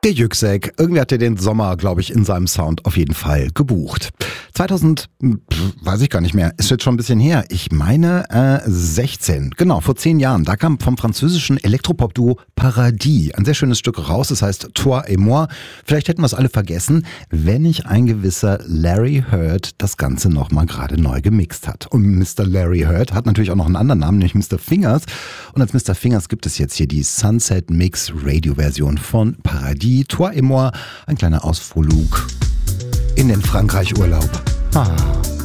Der Yüksek, irgendwie hat er den Sommer, glaube ich, in seinem Sound auf jeden Fall gebucht. 2000, weiß ich gar nicht mehr, ist jetzt schon ein bisschen her. Ich meine 16, genau, vor 10 Jahren. Da kam vom französischen Elektropop-Duo Paradis ein sehr schönes Stück raus. Das heißt Toi et moi. Vielleicht hätten wir es alle vergessen, wenn nicht ein gewisser Larry Heard das Ganze nochmal gerade neu gemixt hat. Und Mr. Larry Heard hat natürlich auch noch einen anderen Namen, nämlich Mr. Fingers. Und als Mr. Fingers gibt es jetzt hier die Sunset Mix Radio-Version von Paradis. Toi et moi, ein kleiner Ausflug in den Frankreich-Urlaub.